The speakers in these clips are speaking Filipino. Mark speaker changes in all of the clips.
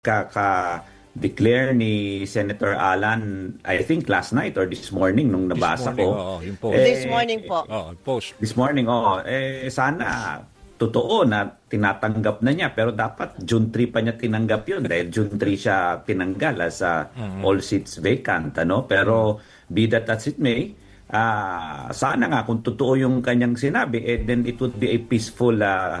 Speaker 1: declare ni Senator Alan, I think last night or this morning nung nabasa ko.
Speaker 2: Yung post.
Speaker 3: This morning po.
Speaker 2: Post.
Speaker 1: This morning, sana totoo na tinatanggap na niya, pero dapat June 3 pa niya tinanggap yun dahil June 3 siya tinanggal as all seats vacant. Pero be that as it may, sana nga kung totoo yung kanyang sinabi, then it would be a peaceful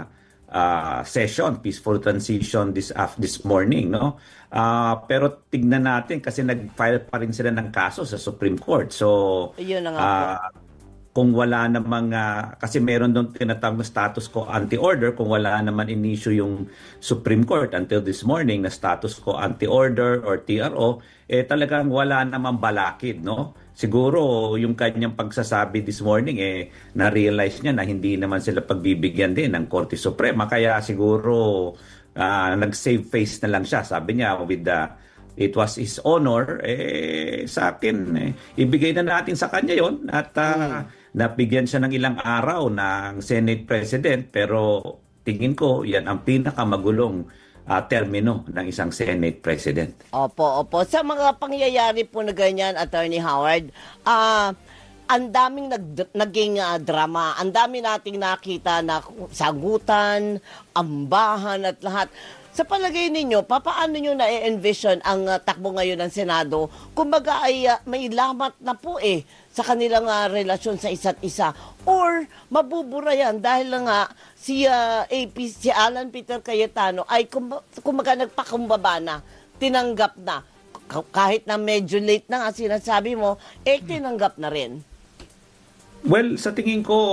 Speaker 1: session, peaceful transition this morning, no? Pero tignan natin kasi nag-file pa rin sila ng kaso sa Supreme Court. So,
Speaker 3: yun na nga po.
Speaker 1: Kung wala namang, kasi meron doon tinatawag na status quo anti-order, kung wala naman in-issue yung Supreme Court until this morning na status quo anti-order or TRO, talagang wala namang balakid, no? Siguro yung kanyang pagsasabi this morning, na-realize niya na hindi naman sila pagbibigyan din ng Korte Suprema, kaya siguro nag-save face na lang siya. Sabi niya, it was his honor, sa akin, ibigay na natin sa kanya yon at nabigyan siya ng ilang araw ng Senate President, pero tingin ko yan ang pinakamagulong termino ng isang Senate President.
Speaker 3: Opo. Sa mga pangyayari po na ganyan, Attorney Howard, ang daming naging drama. Ang dami nating nakita na sagutan, ambahan at lahat. Sa palagay ninyo, paano nyo na-envision ang takbo ngayon ng Senado? Kumbaga ay may lamat na po sa kanilang relasyon sa isa't isa. Or mabubura yan dahil nga si Alan Peter Cayetano ay kumbaga nagpakumbaba na, tinanggap na. Kahit na medyo late na nga sinasabi mo, tinanggap na rin.
Speaker 1: Well, sa tingin ko,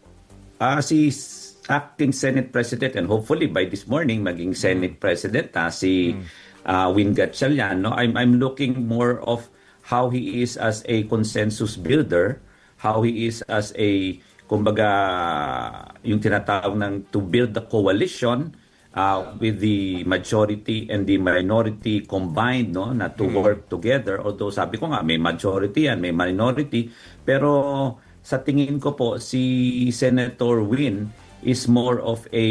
Speaker 1: si Acting Senate President and hopefully by this morning maging Senate President si Win Gatchalian, no? I'm looking more of how he is as a consensus builder, how he is as a, kumbaga, yung tinatawag ng to build the coalition with the majority and the minority combined, no, na to work together. Although sabi ko nga may majority and may minority, pero sa tingin ko po si Senator Win is more of a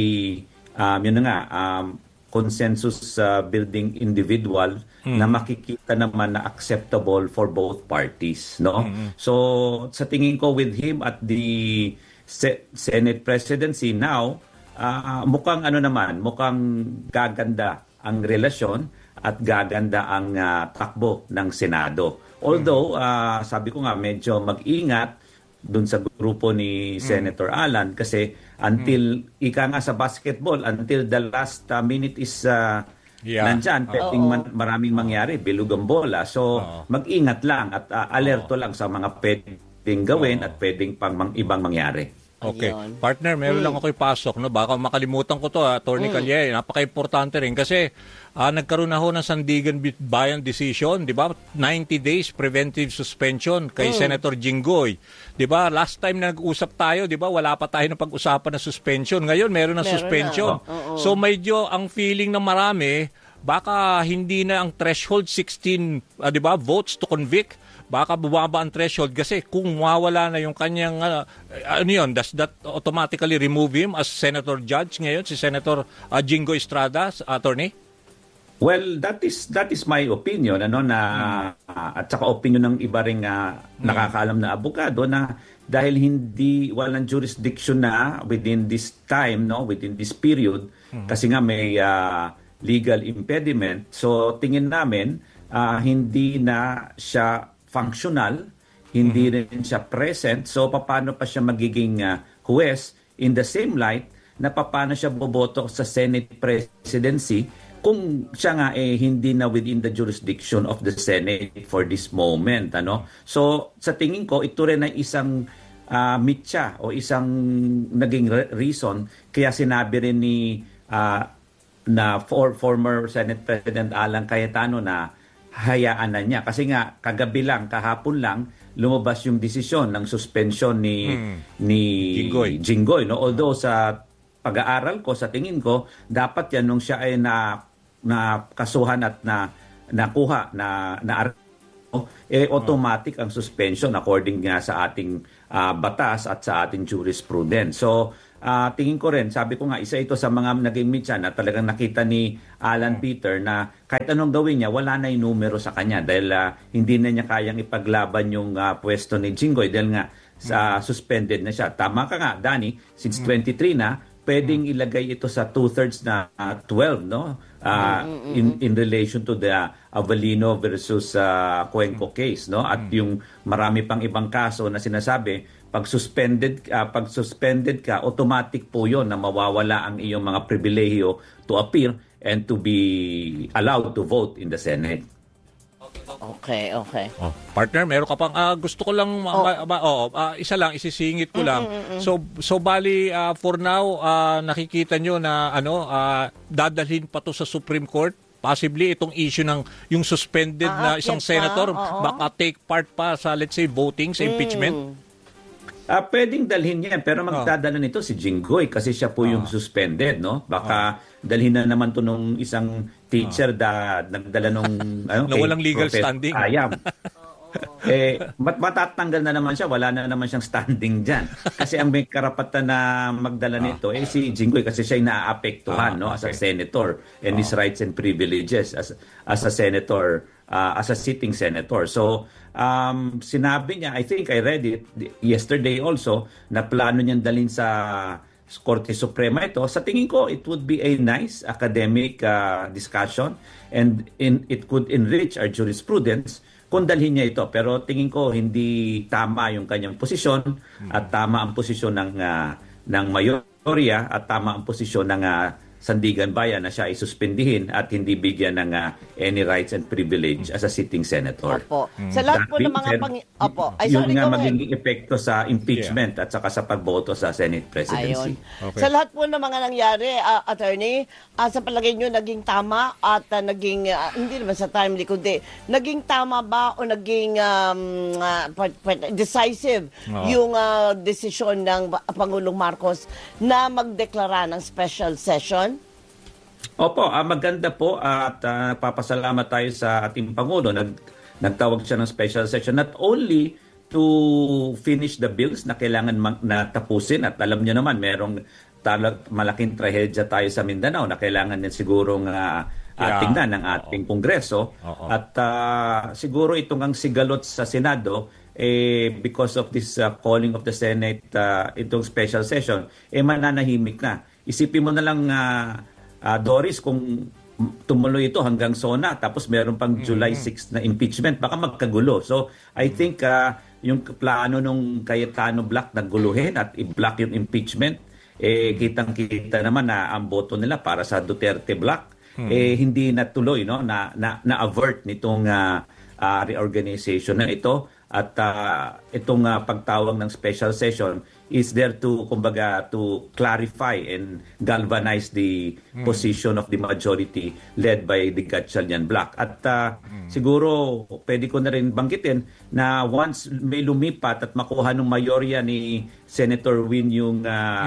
Speaker 1: consensus building individual na makikita naman na acceptable for both parties, no? So sa tingin ko with him at the Senate presidency now, mukhang gaganda ang relasyon at gaganda ang takbo ng Senado. Although sabi ko nga medyo mag-ingat doon sa grupo ni Senator Alan kasi until ika nga sa basketball, until the last minute is nandyan, pwedeng maraming mangyari, bilog ang bola. So mag-ingat lang at alerto lang sa mga pwedeng gawin at pwedeng ibang mangyari.
Speaker 2: Okay. Partner, meron lang ako'y pasok. No? Baka makalimutan ko to, Attorney Calye. Napaka-importante rin kasi nagkaroon na ho ng Sandigan Bayan Decision, di ba? 90 days preventive suspension kay Senator Jinggoy. Di ba? Last time na nag-usap tayo, di ba? Wala pa tayo na pag-usapan ng suspension. Ngayon, meron na suspension. So, medyo ang feeling ng marami, baka hindi na ang threshold 16, di ba, votes to convict. Baka bumaba ang threshold kasi kung mawala na yung kanyang, does that automatically remove him as Senator Judge ngayon, si Senator Jinggoy Estrada, Attorney?
Speaker 1: Well, that is my opinion, at saka opinion ng iba ring nakakaalam na abogado na dahil walang jurisdiction na within this time, no, within this period, kasi nga may legal impediment. So tingin namin hindi na siya functional, hindi rin siya present. So paano pa siya magiging huwes in the same light na paano siya boboto sa Senate presidency kung siya nga hindi na within the jurisdiction of the Senate for this moment, So sa tingin ko ito rin ay isang mitya o isang naging reason kaya sinabi rin ni former Senate President Alan Cayetano na hayaan na niya. Kasi nga, kahapon lang, lumabas yung desisyon ng suspension ni Jinggoy. No? Although sa pag-aaral ko, sa tingin ko, dapat yan nung siya ay nakasuhan at nakuha, automatic ang suspension according nga sa ating batas at sa ating jurisprudence. So, tingin ko rin, sabi ko nga, isa ito sa mga naging mitya na talagang nakita ni Alan Peter na kahit anong gawin niya, wala na yung numero sa kanya dahil hindi na niya kayang ipaglaban yung pwesto ni Jinggoy dahil nga suspended na siya. Tama ka nga, Danny, since 23 na, pwedeng ilagay ito sa 2/3 na 12, no? In relation to the Avelino versus Cuenco case, no? At yung marami pang ibang kaso na sinasabi, pag suspended ka, automatic po 'yon na mawawala ang iyong mga pribilehiyo to appear and to be allowed to vote in the Senate.
Speaker 3: Okay.
Speaker 2: Partner, meron ka pang gusto ko lang isa lang isisingit ko lang. So bali for now nakikita nyo na dadalhin pa to sa Supreme Court. Possibly itong issue ng yung suspended na isang senator baka take part pa sa let's say voting sa impeachment.
Speaker 1: Pwedeng dalhin yan, pero magdadala nito si Jinggoy kasi siya po yung suspended, no? Baka dalhin na naman to nung isang teacher nagdala nung
Speaker 2: na walang legal standing.
Speaker 1: Ayam. Matatanggal na naman siya, wala na naman siyang standing dyan. Kasi ang may karapatan na magdala nito si Jinggoy kasi siya yung naaapektuhan as a senator and his rights and privileges as a senator, as a sitting senator. So, sinabi niya, I think I read it yesterday also, na plano niyang dalhin sa Korte Suprema ito. Sa tingin ko, it would be a nice academic discussion and it could enrich our jurisprudence kung dalhin niya ito. Pero tingin ko hindi tama yung kanyang posisyon at tama ang posisyon ng mayorya at tama ang posisyon ng Sandigan Bayan na siya ay suspendihin at hindi bigyan ng any rights and privilege as a sitting senator.
Speaker 3: Opo. Sa lahat po ng mga
Speaker 1: yung magiging epekto sa impeachment at saka sa pagboto sa Senate presidency.
Speaker 3: Okay. Sa lahat po ng mga nangyari, attorney, sa palagay nyo naging tama at naging, hindi naman sa timely kundi, naging tama ba o naging decisive yung desisyon ng Pangulong Marcos na magdeklara ng special session?
Speaker 1: Opo, maganda po at papasalamat tayo sa ating Pangulo. Nagtawag siya ng special session not only to finish the bills na kailangan na tapusin at alam niyo naman merong malaking trahedya tayo sa Mindanao na kailangan din sigurong tingnan ng ating Kongreso. At siguro itong ang sigalot sa Senado because of this calling of the Senate itong special session mananahimik na. Isipin mo na lang Doris, kung tumuloy ito hanggang SONA tapos meron pang July 6 na impeachment, baka magkagulo. So, I think yung plano nung Cayetano Block na guluhin at i-block yung impeachment, kitang-kita naman na ang boto nila para sa Duterte Block, hindi natuloy, no? na-avert nitong reorganization na ito. At itong pagtawag ng special session is there to clarify and galvanize the position of the majority led by the Gatchalian Bloc. At siguro pwede ko na rin banggitin na once may lumipat at makuha ng mayorya ni Senator Win yung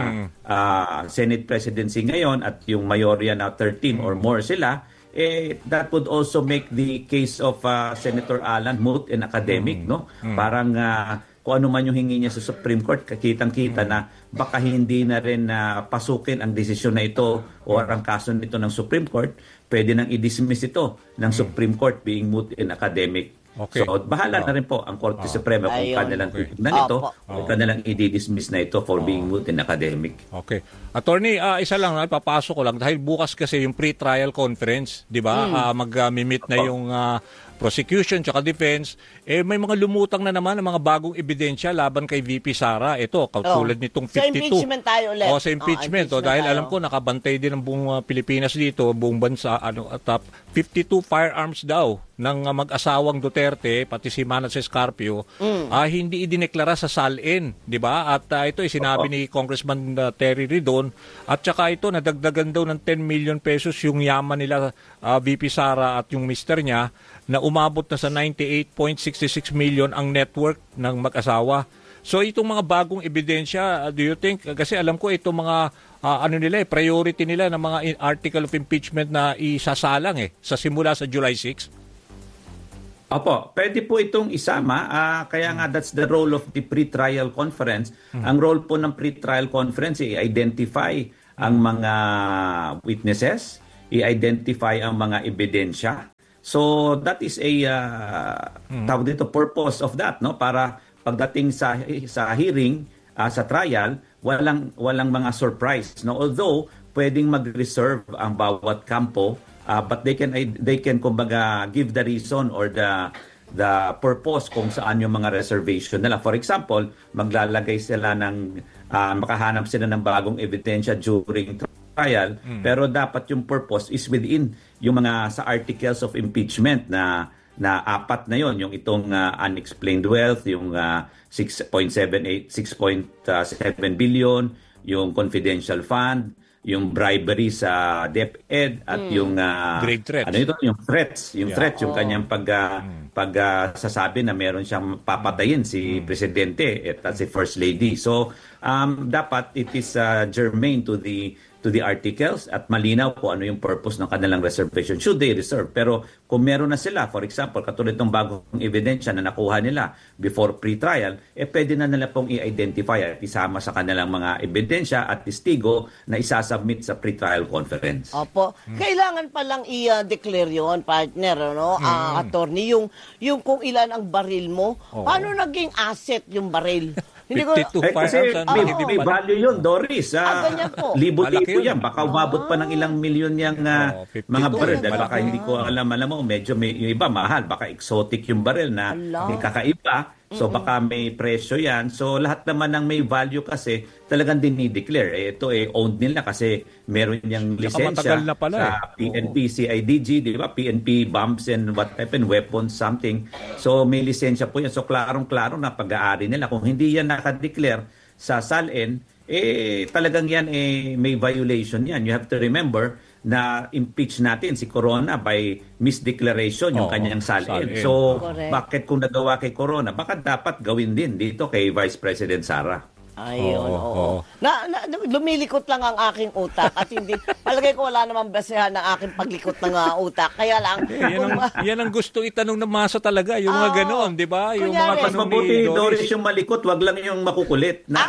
Speaker 1: Senate presidency ngayon at yung mayorya na 13 or more sila, that would also make the case of Senator Alan moot and academic, no? Parang kung ano man yung hingi niya sa Supreme Court, kitang-kita na baka hindi na rin pasukin ang desisyon na ito o ang kaso nito ng Supreme Court, pwede nang i-dismiss ito ng Supreme Court being moot and academic.
Speaker 2: Okay.
Speaker 1: So, bahala na rin po ang Korte Suprema kung kanilang titignan ito o kanilang i-dismiss na ito for being moot and academic.
Speaker 2: Okay. Attorney, isa lang, papasok ko lang dahil bukas kasi yung pre-trial conference, di ba? Mag-meet na yung prosecution tsaka defense, may mga lumutang na naman ng mga bagong ebidensya laban kay VP Sara. Ito, katulad nitong 52.
Speaker 3: Sa impeachment tayo ulit.
Speaker 2: Sa impeachment. Dahil alam ko, nakabantay din ang buong Pilipinas dito, buong bansa. At 52 firearms daw ng mag-asawang Duterte, pati si Manas Escarpio, hindi idineklara sa SALN. Di ba? At ito ay sinabi ni Congressman Terry Ridon. At saka ito, nadagdagan daw ng 10 million pesos yung yaman nila VP Sara at yung mister niya, na umabot na sa 98.66 million ang network ng mag-asawa. So itong mga bagong ebidensya, do you think, kasi alam ko itong mga priority nila ng mga article of impeachment na isasalang sa simula sa July 6?
Speaker 1: Opo, pwede po itong isama. Kaya nga that's the role of the pre-trial conference. Ang role po ng pre-trial conference i-identify ang mga witnesses, i-identify ang mga ebidensya. So that is a tawag dito, purpose of that, no, para pagdating sa hearing, sa trial, walang mga surprise, no, although pwedeng mag-reserve ang bawat kampo, but they can kumbaga give the reason or the purpose kung saan yung mga reservation nila. For example, maglalagay sila makahanap sila ng bagong ebidensya during trial, pero dapat yung purpose is within yung mga sa articles of impeachment na apat na yon, yung itong unexplained wealth, yung 6.7 billion, yung confidential fund, yung bribery sa DepEd at yung
Speaker 2: grave threats.
Speaker 1: Yung threats, yung kanyang pagsasabi na meron siyang papatayin si presidente at si first lady. So dapat it is germane to the articles at malinaw po ano yung purpose ng kanilang reservation. Should they reserve? Pero kung meron na sila, for example, katulad ng bagong ebidensya na nakuha nila before pre-trial, pwede na nila pong i-identify at isama sa kanilang mga ebidensya at testigo na isasubmit sa pre-trial conference.
Speaker 3: Opo. Kailangan palang i-declare yun, partner, no? Attorney, yung kung ilan ang baril mo, paano naging asset yung baril? Hindi ko,
Speaker 2: 52
Speaker 1: kasi
Speaker 2: firearms.
Speaker 1: may value yun, Doris.
Speaker 3: ganyan po.
Speaker 1: Libo-libo yan. Baka umabot pa ng ilang milyon yung mga
Speaker 2: 52.
Speaker 1: baril. Dahil baka hindi ko alam mo, medyo yung iba mahal. Baka exotic yung baril na may kakaiba. So baka may presyo yan. So lahat naman ng may value kasi talagang dinideclare. Ito owned nila kasi meron niyang lisensya
Speaker 2: na pala,
Speaker 1: sa PNP, CIDG, di ba? PNP bombs and what type and weapons, something. So may lisensya po yan. So klarong-klaro na pag-aari nila. Kung hindi yan nakadeclare sa SALN, talagang yan may violation yan. You have to remember na impeach natin si Corona by misdeclaration yung kanyang SALN. So,
Speaker 3: Correct.
Speaker 1: bakit kung nagawa kay Corona, baka dapat gawin din dito kay Vice President Sara.
Speaker 3: Ayun,
Speaker 2: Oo.
Speaker 3: Lumilikot lang ang aking utak at hindi, palagay ko wala namang basehan ng aking paglikot ng utak. Kaya lang,
Speaker 2: Yan ang gusto itanong ng masa talaga, yung mga ganon, di ba? Yung mga
Speaker 3: Kunyari,
Speaker 1: Mas
Speaker 2: tanong
Speaker 1: mabuti,
Speaker 2: ni
Speaker 1: Doris, yung malikot, wag lang yung makukulit na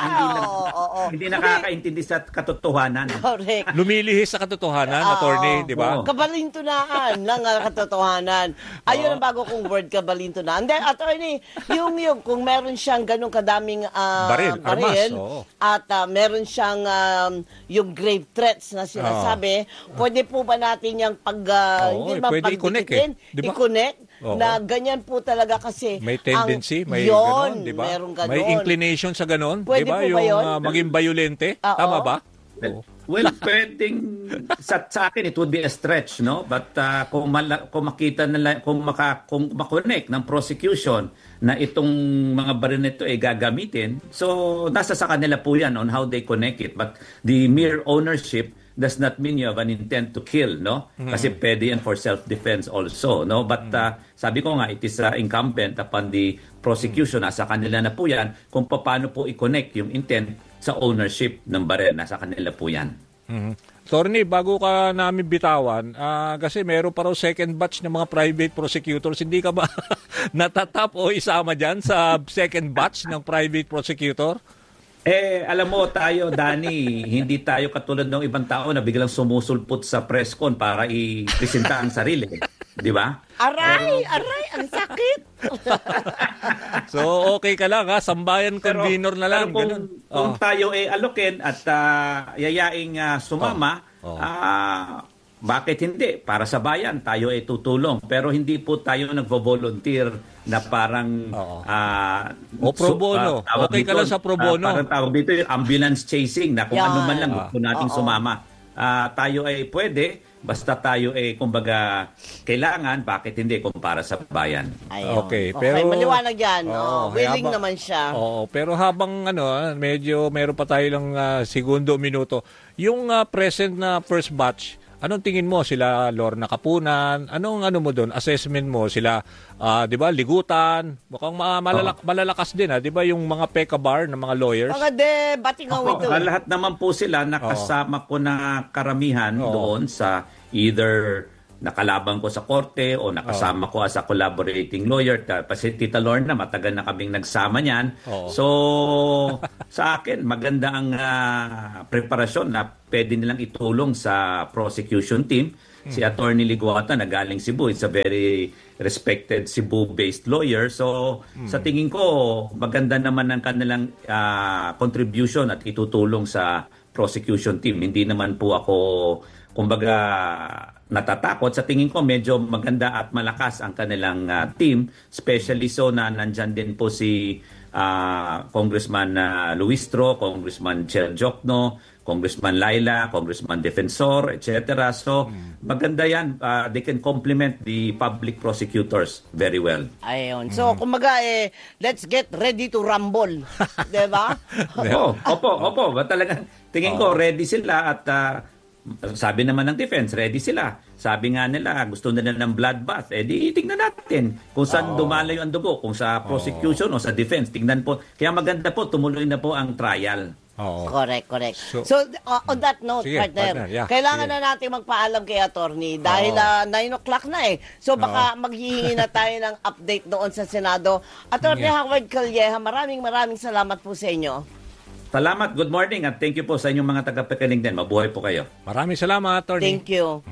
Speaker 1: hindi nakakaintindi sa katotohanan.
Speaker 3: correct.
Speaker 2: Lumilihis sa katotohanan, attorney, di ba?
Speaker 1: Oo.
Speaker 3: Kabalintunaan ng katotohanan. Ayun ang bago kong word, kabalintunaan. Then, attorney, yung kung meron siyang ganun kadaming
Speaker 2: Baril, armas, oo.
Speaker 3: at meron siyang yung grave threats na sinasabi, pwede po ba natin yung hindi naman
Speaker 2: pwede i-connect
Speaker 3: pagdikitin,
Speaker 2: Di ba?
Speaker 3: i-connect
Speaker 2: Oo.
Speaker 3: na ganyan po talaga kasi
Speaker 2: May tendency, may
Speaker 3: yun,
Speaker 2: ganon, di ba?
Speaker 3: meron ganon.
Speaker 2: May inclination sa ganon, di
Speaker 3: Pwede
Speaker 2: ba?
Speaker 3: po ba
Speaker 2: Yung
Speaker 3: yun?
Speaker 2: maging violente,
Speaker 3: Oo.
Speaker 2: tama ba?
Speaker 1: Well, pwedeng sa akin it would be a stretch, no? But kung makita nila, kung makonect ng prosecution na itong mga baril nito ay gagamitin, so nasa sa kanila po yan on how they connect it. But the mere ownership does not mean you have an intent to kill, no? Kasi pwede yan for self-defense also, no? But sabi ko nga, it is incumbent upon the prosecution, nasa kanila na po yan, kung paano po i-connect yung intent sa ownership ng baril, nasa kanila po yan.
Speaker 2: Attorney, bago ka namin bitawan, kasi meron pa raw second batch ng mga private prosecutors, hindi ka ba natatap o isama dyan sa second batch ng private prosecutor?
Speaker 1: Alam mo tayo, Danny, hindi tayo katulad ng ibang tao na biglang sumusulpot sa press con para i-presenta ang sarili. Di ba?
Speaker 3: Aray, ang sakit.
Speaker 2: So, okay ka lang, ha? Sambayan convenor na lang.
Speaker 1: Pero
Speaker 2: Ganun.
Speaker 1: kung tayo alokin at yayaing sumama, bakit hindi? Para sa bayan, tayo ay tutulong. Pero hindi po tayo nagvo-volunteer na parang
Speaker 2: O pro bono. Okay ka lang sa pro bono.
Speaker 1: Parang tawag dito yung ambulance chasing na kung
Speaker 3: Yan.
Speaker 1: ano man lang gusto nating sumama. Tayo ay pwede, basta tayo ay kumbaga kailangan, bakit hindi kung para sa bayan.
Speaker 3: Ayun.
Speaker 2: Okay, pero
Speaker 3: maliwanag yan. Willing
Speaker 2: habang-
Speaker 3: naman siya.
Speaker 2: Oo, pero habang medyo meron pa tayo lang segundo minuto. Yung present na first batch, anong tingin mo sila Lorna Kapunan? Anong mo doon? Assessment mo sila 'di ba? Ligutan. Mukhang malalakas din 'di ba yung mga PECA bar ng mga lawyers?
Speaker 3: Mga batingaw ito.
Speaker 1: Lahat naman po sila nakasama ko na karamihan doon sa either nakalaban ko sa korte o nakasama ko as a collaborating lawyer. Kasi Tita Lorna, matagal na kaming nagsama niyan. So, sa akin, maganda ang preparasyon na pwede nilang itulong sa prosecution team. Si Attorney Liguata na galing Cebu, it's a very respected Cebu-based lawyer. So, sa tingin ko, maganda naman ang kanilang contribution at itutulong sa prosecution team. Hindi naman po ako, kumbaga, natatakot. Sa tingin ko, medyo maganda at malakas ang kanilang team. Especially so na nandyan din po si Congressman Luistro, Congressman Chel Jokno, Congressman Laila, Congressman Defensor, etc. So, maganda yan. They can complement the public prosecutors very well.
Speaker 3: Ayun. So, kumbaga, let's get ready to rumble. Diba?
Speaker 1: Opo. Talagang tingin ko, ready sila at sabi naman ng defense, ready sila. Sabi nga nila, gusto nila ng bloodbath. Di tingnan natin kung saan dumalayo ang dugo, kung sa prosecution o sa defense. Tingnan po. Kaya maganda po, tumuloy na po ang trial.
Speaker 3: Correct. So, on that note, partner, kailangan na natin magpaalam kay attorney dahil 9 o'clock na eh. So, baka maghihingi na tayo ng update doon sa Senado. Attorney Howard Calleja, maraming salamat po sa inyo.
Speaker 1: Salamat, good morning at thank you po sa inyong mga tagapakinig din. Mabuhay po kayo.
Speaker 2: Maraming salamat, attorney.
Speaker 3: Thank you.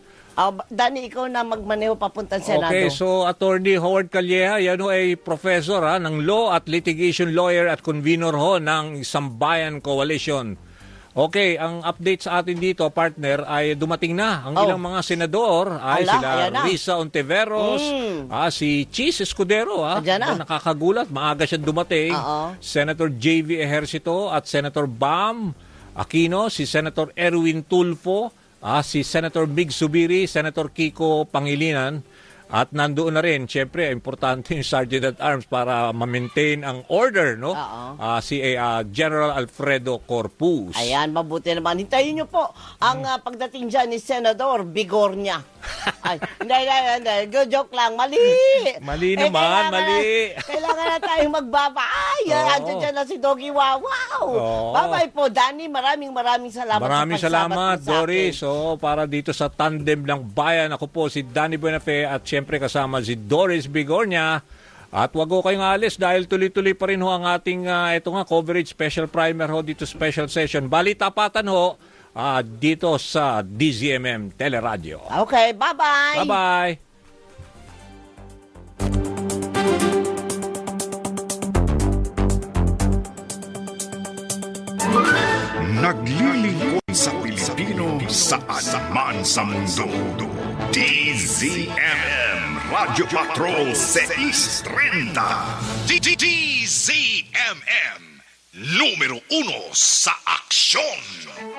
Speaker 3: Danny, ikaw na magmaneho papuntang Senado.
Speaker 2: Okay, so Attorney Howard Calleja, yan ho ay professor ng Law at Litigation Lawyer at convener ho ng Sambayan Coalition. Okay, ang update sa atin dito, partner, ay dumating na. Ang ilang mga senador ay sila Risa Ontiveros, si Cheese Escudero, nakakagulat, maaga siya dumating. Senator J.V. Ejercito at Senator Bam Aquino, si Senator Erwin Tulfo, si Senator Mig Subiri, Senator Kiko Pangilinan, at nandoon na rin, siyempre, importante yung Sergeant at Arms para ma-maintain ang order, no? Si General Alfredo Corpus.
Speaker 3: Ayan, mabuti naman. Hintayin niyo po ang pagdating dyan ni Senador Bigornia. Ay, hindi. Joke lang. Mali.
Speaker 2: Mali naman, mali.
Speaker 3: Kailangan na tayong magbabay. Andiyan dyan na si Doggy Wawaw. Bye-bye po, Danny. Maraming salamat.
Speaker 2: Maraming salamat, Doris. So, para dito sa tandem ng bayan, ako po si Danny Buenafe at siyempre kasama si Doris Bigornia. At wag ho kayong alis dahil tuloy-tuloy pa rin ho ang ating coverage, special primer ho dito, special session. Balitapatan ho dito sa DZMM Teleradio.
Speaker 3: Okay, bye-bye.
Speaker 2: Bye-bye.
Speaker 4: Naglilingkod sa Pilipino saan man sa mundo. DZMM Radio Patrol 630. DZMM, numero 1 sa aksyon.